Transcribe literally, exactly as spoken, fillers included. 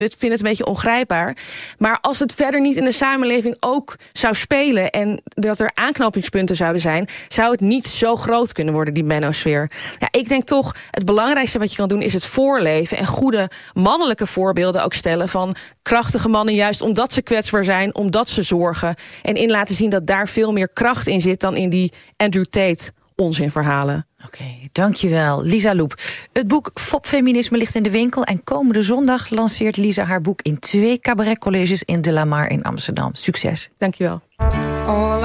Ik vind het een beetje ongrijpbaar. Maar als het verder niet in de samenleving ook zou spelen en dat er aanknopingspunten zouden zijn, zou het niet zo groot kunnen worden, die manosfeer. Ja, ik denk toch, het belangrijkste wat je kan doen is het voorleven en goede mannelijke voorbeelden ook stellen van krachtige mannen, juist omdat ze kwetsbaar zijn, omdat ze zorgen. En in laten zien dat daar veel meer kracht in zit dan in die Andrew Tate onzinverhalen. Oké, okay, dankjewel, Lisa Loep. Het boek Fopfeminisme ligt in de winkel en komende zondag lanceert Lisa haar boek in twee cabaretcolleges in De La Mar in Amsterdam. Succes. Dankjewel.